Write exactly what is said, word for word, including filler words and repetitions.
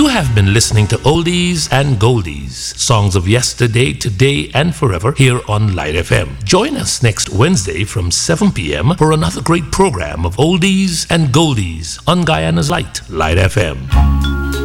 You have been listening to Oldies and Goldies, songs of yesterday, today, and forever here on Light F M. Join us next Wednesday from seven p.m. for another great program of Oldies and Goldies on Guyana's Light, Light F M.